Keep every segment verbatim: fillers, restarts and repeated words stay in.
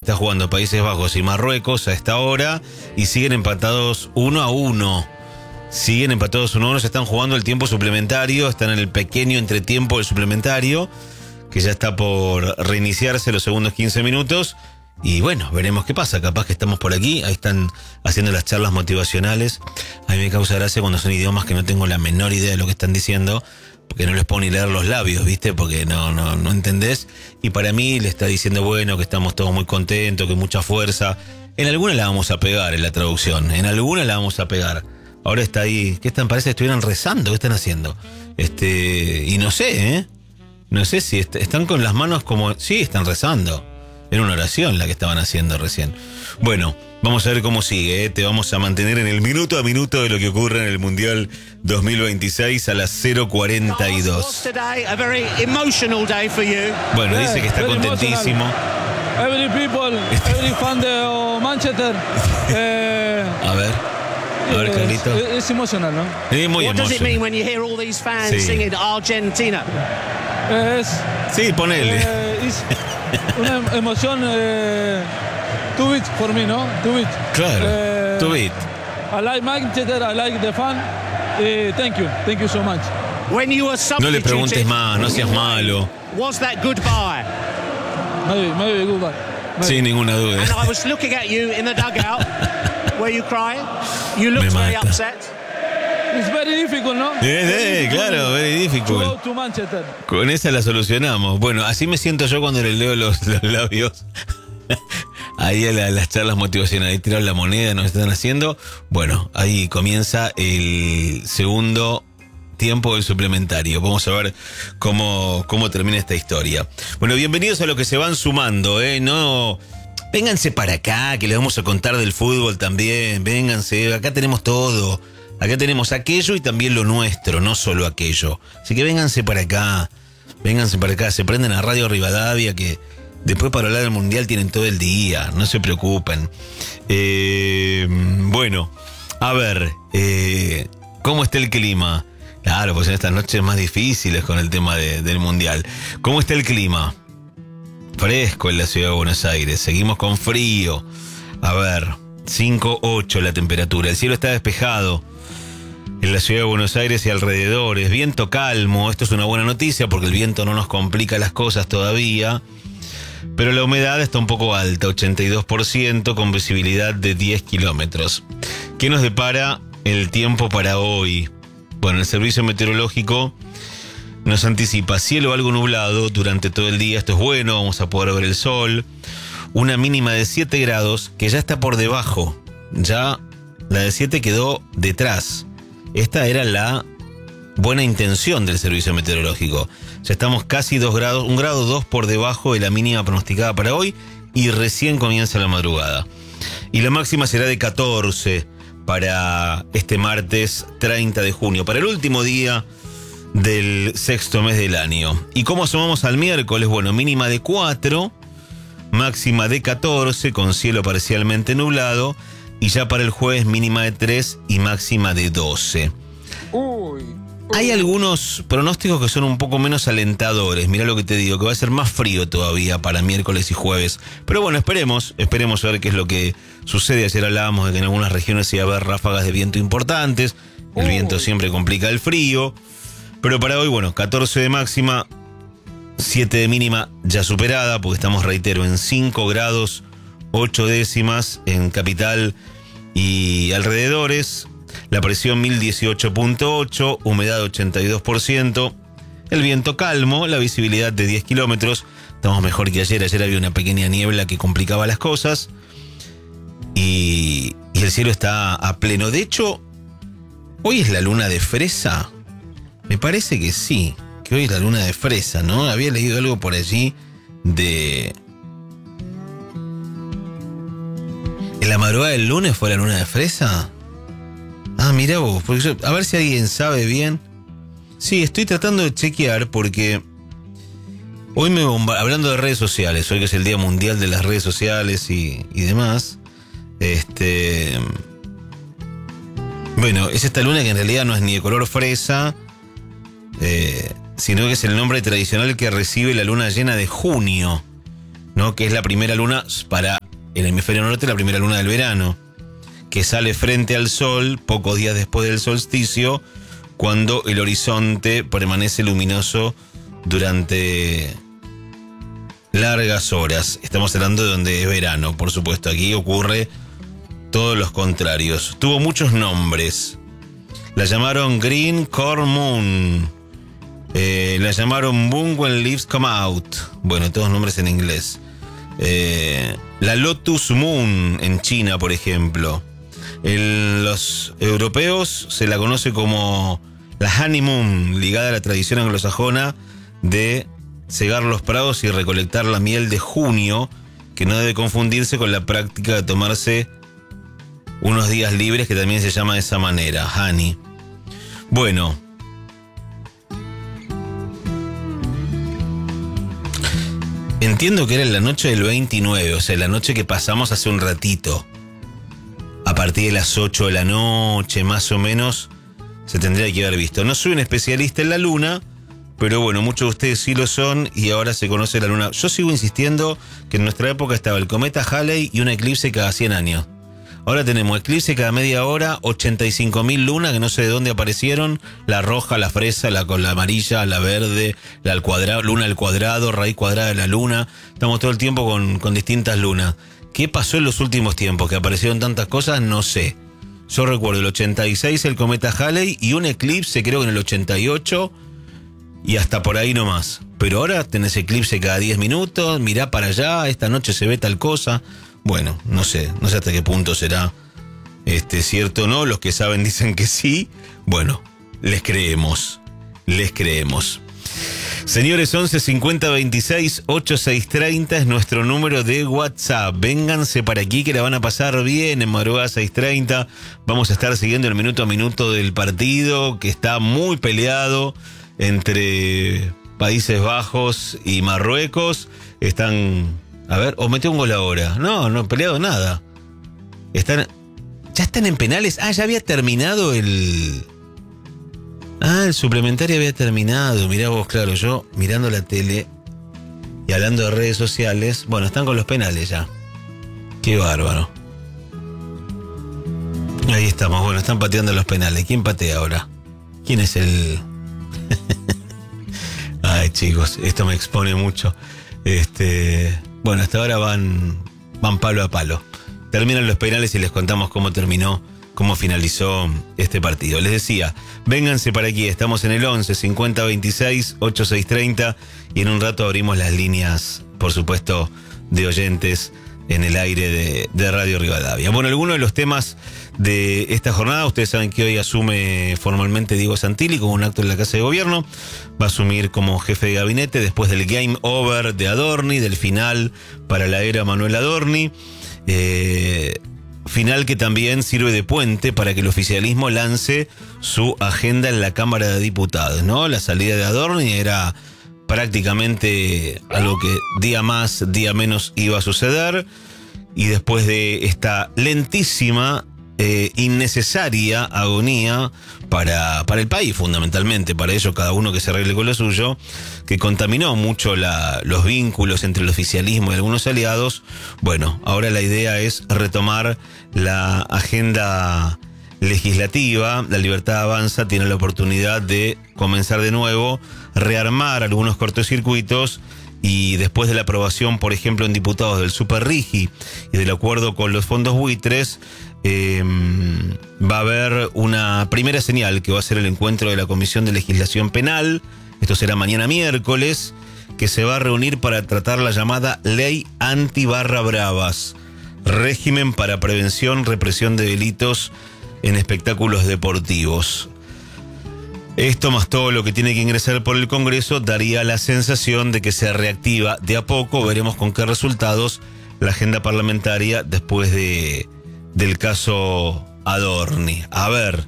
está jugando Países Bajos y Marruecos a esta hora y siguen empatados uno a uno. Siguen empatados uno a uno, se están jugando el tiempo suplementario, están en el pequeño entretiempo del suplementario, que ya está por reiniciarse los segundos quince minutos. Y bueno, veremos qué pasa, capaz que estamos por aquí, ahí están haciendo las charlas motivacionales. A mí me causa gracia cuando son idiomas que no tengo la menor idea de lo que están diciendo, porque no les puedo ni leer los labios, ¿viste? Porque no, no, no entendés. Y para mí le está diciendo, bueno, que estamos todos muy contentos, que mucha fuerza. En alguna la vamos a pegar en la traducción, en alguna la vamos a pegar. Ahora está ahí, ¿qué están? Parece que estuvieran rezando, ¿qué están haciendo? Este, y no sé, ¿eh? No sé si est- están con las manos como... Sí, están rezando. Era una oración la que estaban haciendo recién. Bueno, vamos a ver cómo sigue, ¿eh? Te vamos a mantener en el minuto a minuto de lo que ocurre en el Mundial dos mil veintiséis a las cero cuarenta y dos. Bueno, dice que está contentísimo. Every people, every fan de Manchester. Eh, a ver, a ver, Carlito. Es, es emocional, ¿no? Es muy emocional. What does it mean when you hear all these fans sí. singing Argentina? Es, sí, ponele. Eh, es una emoción eh, too big for me, ¿no? Too big. Claro, eh, too big. I like Manchester, I like the fan. Eh, thank you, thank you so much. When you were no le preguntes más, no seas malo. Was that goodbye? Maybe, maybe goodbye. Maybe. Sin ninguna duda. And I was looking at you in the dugout. Were you crying? You looked very upset. It's very difficult, ¿no? Eh, eh, claro, very difficult. To go to Manchester. Con esa la solucionamos. Bueno, así me siento yo cuando le leo los, los labios. Ahí a la, las charlas motivacionales, ahí tirar la moneda, nos están haciendo. Bueno, ahí comienza el segundo tiempo del suplementario. Vamos a ver cómo, cómo termina esta historia. Bueno, bienvenidos a los que se van sumando, ¿eh? No... Vénganse para acá, que les vamos a contar del fútbol también. Vénganse, acá tenemos todo. Acá tenemos aquello y también lo nuestro, no solo aquello. Así que vénganse para acá, vénganse para acá. Se prenden a Radio Rivadavia, que después para hablar del Mundial tienen todo el día, no se preocupen. Eh, bueno, a ver, eh, ¿cómo está el clima? Claro, pues en estas noches más difíciles con el tema de, del Mundial. ¿Cómo está el clima? Fresco en la ciudad de Buenos Aires, seguimos con frío. A ver, cinco ocho la temperatura, el cielo está despejado en la ciudad de Buenos Aires y alrededores, viento calmo. Esto es una buena noticia porque el viento no nos complica las cosas todavía, pero la humedad está un poco alta, ochenta y dos por ciento, con visibilidad de diez kilómetros. ¿Qué nos depara el tiempo para hoy? Bueno, el servicio meteorológico nos anticipa cielo algo nublado durante todo el día. Esto es bueno, vamos a poder ver el sol. Una mínima de siete grados que ya está por debajo. Ya la de siete quedó detrás. Esta era la buena intención del servicio meteorológico. Ya estamos casi dos grados, un grado dos por debajo de la mínima pronosticada para hoy y recién comienza la madrugada. Y la máxima será de catorce para este martes treinta de junio, para el último día del sexto mes del año. ¿Y cómo asomamos al miércoles? Bueno, mínima de cuatro, máxima de catorce, con cielo parcialmente nublado, y ya para el jueves mínima de tres y máxima de doce. Uy, uy. Hay algunos pronósticos que son un poco menos alentadores. Mirá lo que te digo, que va a ser más frío todavía para miércoles y jueves. Pero bueno, esperemos, esperemos a ver qué es lo que sucede. Ayer hablábamos de que en algunas regiones se iba a haber ráfagas de viento importantes. El Uy. viento siempre complica el frío. Pero para hoy, bueno, catorce de máxima, siete de mínima ya superada, porque estamos, reitero, en cinco grados, ocho décimas en capital y alrededores. La presión mil dieciocho punto ocho, humedad ochenta y dos por ciento, el viento calmo, la visibilidad de diez kilómetros. Estamos mejor que ayer, ayer había una pequeña niebla que complicaba las cosas. Y, y el cielo está a pleno. De hecho, hoy es la luna de fresa. Me parece que sí, que hoy es la luna de fresa, ¿no? Había leído algo por allí de... ¿En la madrugada del lunes fue la luna de fresa? Ah, mirá vos, porque yo, a ver si alguien sabe bien. Sí, estoy tratando de chequear porque hoy me bomba, hablando de redes sociales, hoy que es el Día Mundial de las Redes Sociales y, y demás, este... Bueno, es esta luna que en realidad no es ni de color fresa, Eh, sino que es el nombre tradicional que recibe la luna llena de junio, ¿no? Que es la primera luna para el hemisferio norte la primera luna del verano, que sale frente al sol pocos días después del solsticio, cuando el horizonte permanece luminoso durante largas horas. Estamos hablando de donde es verano, por supuesto. Aquí ocurre todos los contrarios. Tuvo muchos nombres. La llamaron Green Corn Moon. Eh, la llamaron Moon When Leaves Come Out. Bueno, todos nombres en inglés. Eh, la Lotus Moon en China, por ejemplo. El, los europeos se la conoce como la Honey Moon, ligada a la tradición anglosajona de cegar los prados y recolectar la miel de junio, que no debe confundirse con la práctica de tomarse unos días libres, que también se llama de esa manera, honey. Bueno, entiendo que era la noche del veintinueve, o sea, la noche que pasamos hace un ratito. A partir de las ocho de la noche, más o menos, se tendría que haber visto. No soy un especialista en la luna, pero bueno, muchos de ustedes sí lo son y ahora se conoce la luna. Yo sigo insistiendo que en nuestra época estaba el cometa Halley y un eclipse cada cien años. Ahora tenemos eclipse cada media hora, ochenta y cinco mil lunas que no sé de dónde aparecieron, la roja, la fresa, la con la amarilla, la verde, la al cuadrado, luna al cuadrado, raíz cuadrada de la luna. Estamos todo el tiempo con, con distintas lunas. ¿Qué pasó en los últimos tiempos? ¿Que aparecieron tantas cosas? No sé. Yo recuerdo el ochenta y seis, el cometa Halley, y un eclipse creo que en el ochenta y ocho, y hasta por ahí nomás. Pero ahora tenés eclipse cada diez minutos, mirá para allá, esta noche se ve tal cosa. Bueno, no sé, no sé hasta qué punto será este, cierto o no. Los que saben dicen que sí. Bueno, les creemos, les creemos. Señores, once cincuenta veintiséis ochenta y seis treinta es nuestro número de WhatsApp. Vénganse para aquí que la van a pasar bien en madrugada seis treinta. Vamos a estar siguiendo el minuto a minuto del partido, que está muy peleado entre Países Bajos y Marruecos. Están, a ver, o metió un gol ahora. No, no han peleado nada. Están, ya están en penales. Ah, ya había terminado el... Ah, el suplementario había terminado. Mirá vos, claro, yo mirando la tele y hablando de redes sociales. Bueno, están con los penales ya. Qué bárbaro. Ahí estamos, bueno, están pateando los penales. ¿Quién patea ahora? ¿Quién es el...? Ay, chicos, esto me expone mucho. Este, bueno, hasta ahora van, van palo a palo. Terminan los penales y les contamos cómo terminó, cómo finalizó este partido. Les decía, vénganse para aquí, estamos en el once cincuenta veintiséis ochenta y seis treinta y en un rato abrimos las líneas, por supuesto, de oyentes en el aire de, de Radio Rivadavia. Bueno, algunos de los temas de esta jornada, ustedes saben que hoy asume formalmente Diego Santilli como un acto en la Casa de Gobierno, va a asumir como jefe de gabinete después del game over de Adorni, del final para la era Manuel Adorni, eh, final que también sirve de puente para que el oficialismo lance su agenda en la Cámara de Diputados, ¿no? La salida de Adorni era prácticamente algo que día más, día menos iba a suceder, y después de esta lentísima, eh, innecesaria agonía para, para el país, fundamentalmente, para ello cada uno que se arregle con lo suyo, que contaminó mucho la, los vínculos entre el oficialismo y algunos aliados. Bueno, ahora la idea es retomar la agenda legislativa. La Libertad Avanza tiene la oportunidad de comenzar de nuevo, rearmar algunos cortocircuitos, y después de la aprobación, por ejemplo, en diputados del Super Rigi y del acuerdo con los fondos buitres, eh, va a haber una primera señal que va a ser el encuentro de la Comisión de Legislación Penal. Esto será mañana miércoles, que se va a reunir para tratar la llamada Ley Anti-Barra Bravas, régimen para prevención, represión de delitos en espectáculos deportivos. Esto más todo lo que tiene que ingresar por el Congreso daría la sensación de que se reactiva de a poco. Veremos con qué resultados la agenda parlamentaria después de del caso Adorni. A ver,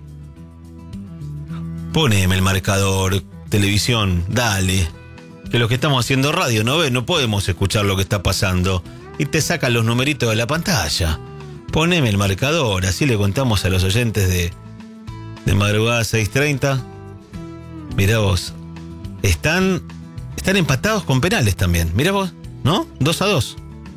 poneme el marcador, televisión, dale. Que los que estamos haciendo radio no ven, no podemos escuchar lo que está pasando. Y te sacan los numeritos de la pantalla. Poneme el marcador, así le contamos a los oyentes de, de madrugada seis treinta. Mirá vos, están, están empatados con penales también. Mirá vos, ¿no? dos a dos.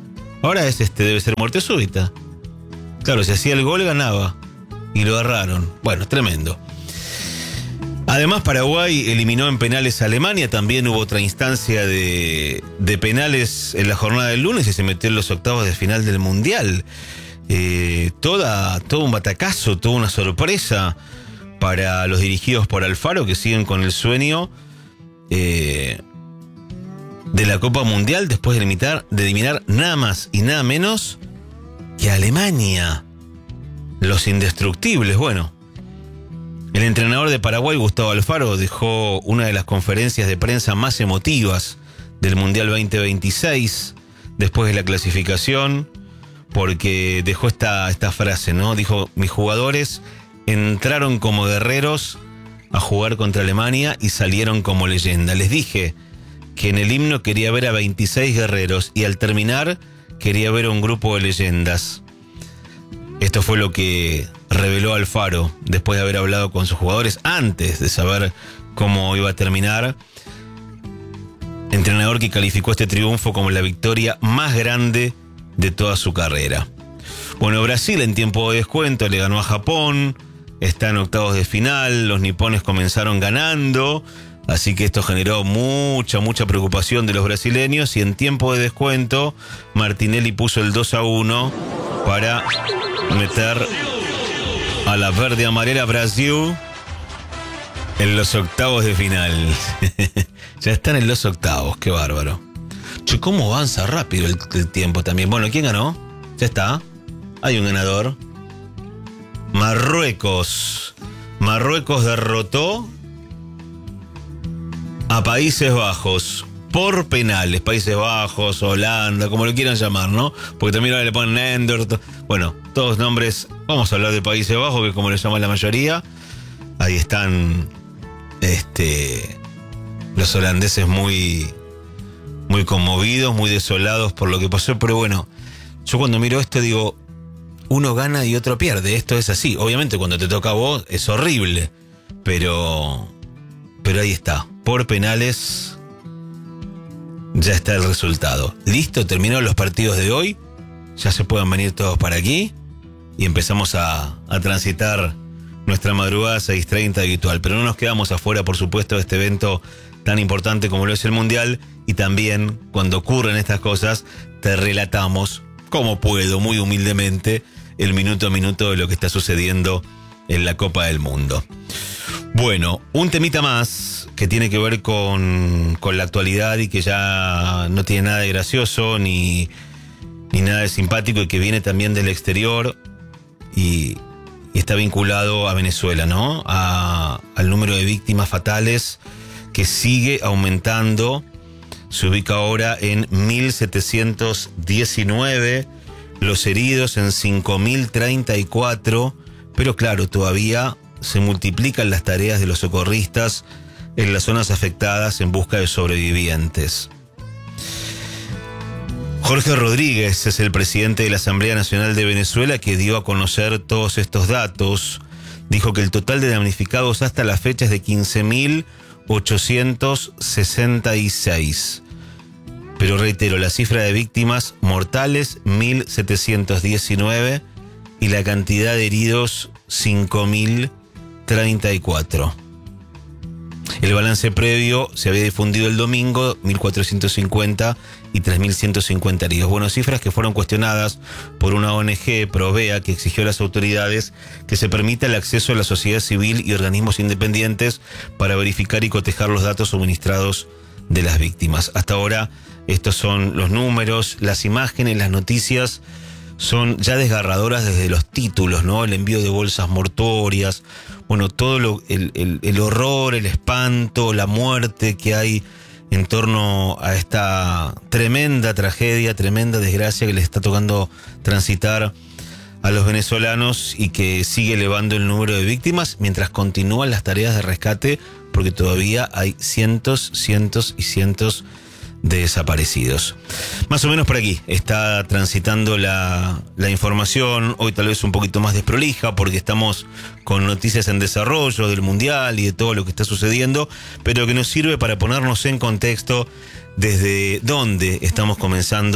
Ahora es este, debe ser muerte súbita. Claro, si hacía el gol ganaba. Y lo agarraron. Bueno, tremendo. Además, Paraguay eliminó en penales a Alemania. También hubo otra instancia de, de penales en la jornada del lunes y se metió en los octavos de final del Mundial. Eh, toda, todo un batacazo, toda una sorpresa para los dirigidos por Alfaro, que siguen con el sueño eh, de la Copa Mundial después de eliminar, de eliminar nada más y nada menos que a Alemania. Los indestructibles. Bueno, el entrenador de Paraguay, Gustavo Alfaro, dejó una de las conferencias de prensa más emotivas del Mundial veinte veintiséis después de la clasificación, porque dejó esta, esta frase, ¿no? Dijo: mis jugadores entraron como guerreros a jugar contra Alemania y salieron como leyenda. Les dije que en el himno quería ver a veintiséis guerreros y al terminar quería ver a un grupo de leyendas. Esto fue lo que reveló Alfaro después de haber hablado con sus jugadores antes de saber cómo iba a terminar. Entrenador que calificó este triunfo como la victoria más grande de toda su carrera. Bueno, Brasil en tiempo de descuento le ganó a Japón, está en octavos de final, los nipones comenzaron ganando, así que esto generó mucha, mucha preocupación de los brasileños y en tiempo de descuento Martinelli puso el dos a uno para meter a la verde amarela Brasil en los octavos de final. Ya están en los octavos, qué bárbaro. Che, cómo avanza rápido el, el tiempo también. Bueno, ¿quién ganó? Ya está. Hay un ganador. Marruecos. Marruecos derrotó a Países Bajos por penales. Países Bajos, Holanda, como lo quieran llamar, ¿no? Porque también ahora le ponen Ender. Bueno, todos nombres. Vamos a hablar de Países Bajos, que como le llaman la mayoría. Ahí están este, los holandeses muy, muy conmovidos, muy desolados por lo que pasó. Pero bueno, yo cuando miro esto digo, uno gana y otro pierde. Esto es así. Obviamente cuando te toca a vos es horrible. Pero, pero ahí está. Por penales ya está el resultado. Listo, terminaron los partidos de hoy. Ya se pueden venir todos para aquí. Y empezamos a, a transitar nuestra madrugada seis treinta habitual. Pero no nos quedamos afuera, por supuesto, de este evento tan importante como lo es el Mundial. Y también, cuando ocurren estas cosas, te relatamos, como puedo, muy humildemente, el minuto a minuto de lo que está sucediendo en la Copa del Mundo. Bueno, un temita más que tiene que ver con, con la actualidad y que ya no tiene nada de gracioso ni, ni nada de simpático y que viene también del exterior y, y está vinculado a Venezuela, ¿no? A, al número de víctimas fatales que sigue aumentando. Se ubica ahora en mil setecientos diecinueve, los heridos en cinco mil treinta y cuatro, pero claro, todavía se multiplican las tareas de los socorristas en las zonas afectadas en busca de sobrevivientes. Jorge Rodríguez es el presidente de la Asamblea Nacional de Venezuela que dio a conocer todos estos datos. Dijo que el total de damnificados hasta la fecha es de quince mil ochocientos sesenta y seis. Pero reitero, la cifra de víctimas mortales, mil setecientos diecinueve, y la cantidad de heridos, cinco mil treinta y cuatro. El balance previo se había difundido el domingo, mil cuatrocientos cincuenta y tres mil ciento cincuenta heridos. Bueno, cifras que fueron cuestionadas por una O N G, Provea, que exigió a las autoridades que se permita el acceso a la sociedad civil y organismos independientes para verificar y cotejar los datos suministrados de las víctimas. Hasta ahora, estos son los números, las imágenes, las noticias son ya desgarradoras desde los títulos, ¿no? El envío de bolsas mortuorias, bueno, todo lo, el, el, el horror, el espanto, la muerte que hay en torno a esta tremenda tragedia, tremenda desgracia que les está tocando transitar a los venezolanos y que sigue elevando el número de víctimas mientras continúan las tareas de rescate, porque todavía hay cientos, cientos y cientos de desaparecidos. Más o menos por aquí está transitando la, la información, hoy tal vez un poquito más desprolija porque estamos con noticias en desarrollo del Mundial y de todo lo que está sucediendo, pero que nos sirve para ponernos en contexto desde dónde estamos comenzando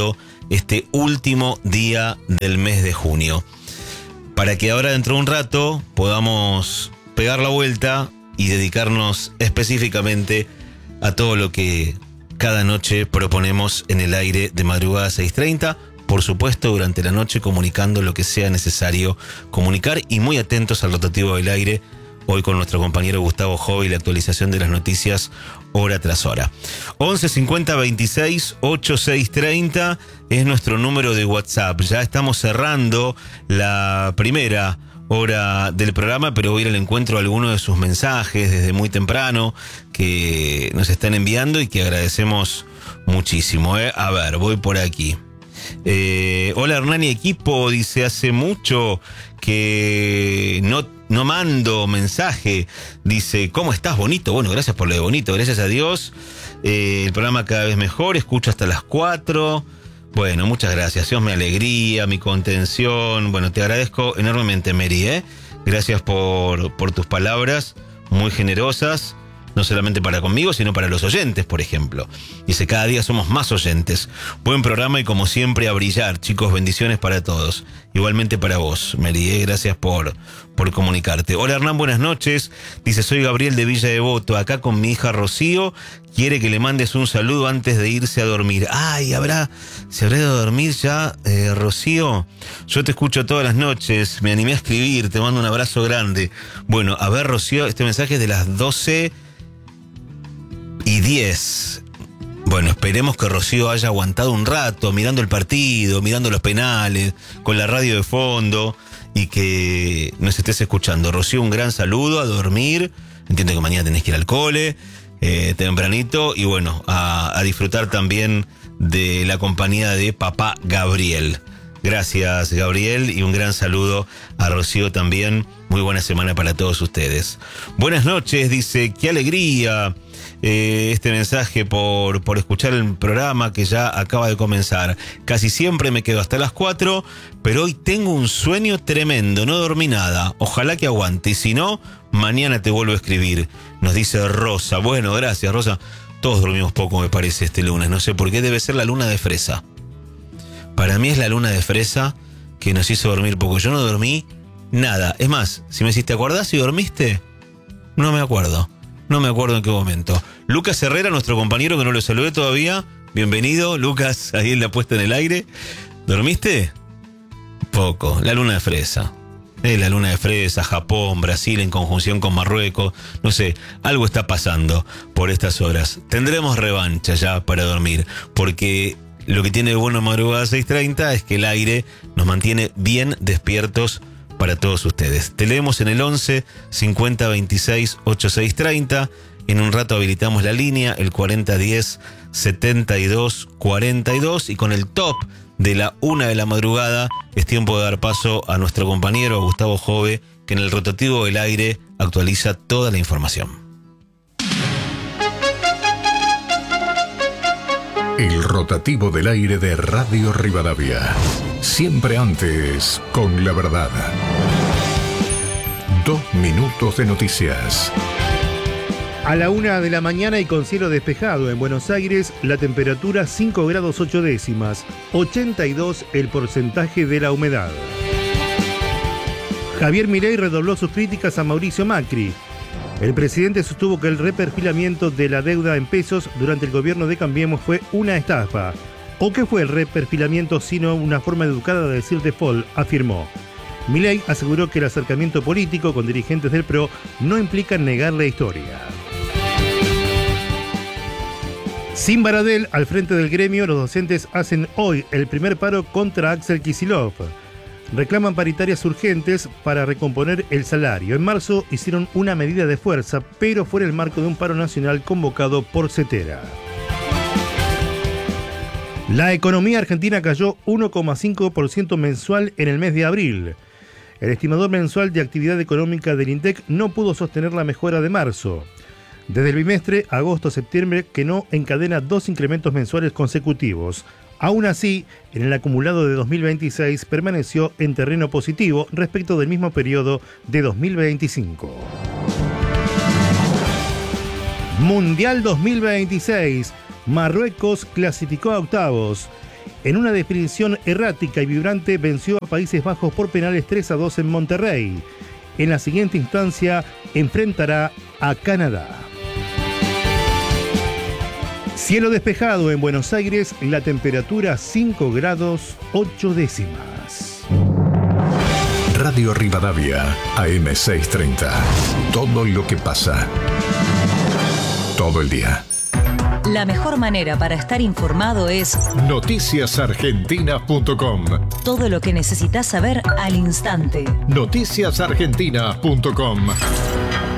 este último día del mes de junio. Para que ahora dentro de un rato podamos pegar la vuelta y dedicarnos específicamente a todo lo que cada noche proponemos en el aire de madrugada seis treinta. Por supuesto, durante la noche comunicando lo que sea necesario comunicar y muy atentos al rotativo del aire. Hoy con nuestro compañero Gustavo Jove y la actualización de las noticias hora tras hora. once cincuenta veintiséis ochenta y seis treinta es nuestro número de WhatsApp. Ya estamos cerrando la primera hora del programa, pero voy a ir al encuentro de algunos de sus mensajes desde muy temprano que nos están enviando y que agradecemos muchísimo. ¿eh? A ver, voy por aquí. Eh, hola Hernán y equipo, dice, hace mucho que no, no mando mensaje, dice, ¿cómo estás? Bonito, bueno, gracias por lo de bonito, gracias a Dios, eh, el programa cada vez mejor, escucho hasta las cuatro, bueno, muchas gracias, Dios, mi alegría, mi contención, bueno, te agradezco enormemente, Mary, ¿eh? Gracias por, por tus palabras muy generosas. No solamente para conmigo, sino para los oyentes, por ejemplo. Dice, cada día somos más oyentes. Buen programa y como siempre a brillar, chicos, bendiciones para todos. Igualmente para vos, Mary, gracias por, por comunicarte. Hola Hernán, buenas noches. Dice, soy Gabriel de Villa Devoto, acá con mi hija Rocío. Quiere que le mandes un saludo antes de irse a dormir. Ay, ¿habrá, se habrá ido a dormir ya, eh, Rocío? Yo te escucho todas las noches, me animé a escribir, te mando un abrazo grande. Bueno, a ver, Rocío, este mensaje es de las doce y diez. Bueno, esperemos que Rocío haya aguantado un rato mirando el partido, mirando los penales, con la radio de fondo y que nos estés escuchando. Rocío, un gran saludo, a dormir. Entiendo que mañana tenés que ir al cole, eh, tempranito, y bueno, a, a disfrutar también de la compañía de papá Gabriel. Gracias, Gabriel, y un gran saludo a Rocío también. Muy buena semana para todos ustedes. Buenas noches, dice, qué alegría eh, este mensaje por, por escuchar el programa que ya acaba de comenzar. Casi siempre me quedo hasta las cuatro, pero hoy tengo un sueño tremendo, no dormí nada. Ojalá que aguante, y si no, mañana te vuelvo a escribir. Nos dice Rosa. Bueno, gracias, Rosa. Todos dormimos poco, me parece, este lunes. No sé por qué, debe ser la luna de fresa. Para mí es la luna de fresa que nos hizo dormir poco. Yo no dormí nada. Es más, si me decís, ¿te acordás si dormiste? No me acuerdo. No me acuerdo en qué momento. Lucas Herrera, nuestro compañero que no lo saludé todavía. Bienvenido, Lucas, ahí en la puesta en el aire. ¿Dormiste? Poco. La luna de fresa. Eh, la luna de fresa, Japón, Brasil en conjunción con Marruecos. No sé, algo está pasando por estas horas. Tendremos revancha ya para dormir, porque lo que tiene de bueno madrugada seis treinta es que el aire nos mantiene bien despiertos para todos ustedes. Te leemos en el once cincuenta veintiséis ochenta y seis treinta. En un rato habilitamos la línea, el cuarenta diez setenta y dos cuarenta y dos. Y con el top de la una de la madrugada es tiempo de dar paso a nuestro compañero Gustavo Jove, que en el rotativo del aire actualiza toda la información. El rotativo del aire de Radio Rivadavia. Siempre antes, con la verdad. Dos minutos de noticias. A la una de la mañana y con cielo despejado en Buenos Aires, la temperatura cinco grados ocho décimas, ochenta y dos el porcentaje de la humedad. Javier Milei redobló sus críticas a Mauricio Macri. El presidente sostuvo que el reperfilamiento de la deuda en pesos durante el gobierno de Cambiemos fue una estafa. ¿O qué fue el reperfilamiento sino una forma educada de decir default?, afirmó. Milei aseguró que el acercamiento político con dirigentes del P R O no implica negar la historia. Sin Baradel al frente del gremio, los docentes hacen hoy el primer paro contra Axel Kicillof. Reclaman paritarias urgentes para recomponer el salario. En marzo hicieron una medida de fuerza, pero fue en el marco de un paro nacional convocado por Cetera. La economía argentina cayó uno coma cinco por ciento mensual en el mes de abril. El estimador mensual de actividad económica del INDEC no pudo sostener la mejora de marzo. Desde el bimestre, agosto-septiembre, que no encadena dos incrementos mensuales consecutivos. Aún así, en el acumulado de dos mil veintiséis permaneció en terreno positivo respecto del mismo periodo de dos mil veinticinco. Mundial dos mil veintiséis. Marruecos clasificó a octavos. En una definición errática y vibrante venció a Países Bajos por penales tres a dos en Monterrey. En la siguiente instancia enfrentará a Canadá. Cielo despejado en Buenos Aires, la temperatura cinco grados ocho décimas. Radio Rivadavia, A M seiscientos treinta. Todo lo que pasa. Todo el día. La mejor manera para estar informado es noticias argentinas punto com. Todo lo que necesitas saber al instante. noticias argentinas punto com.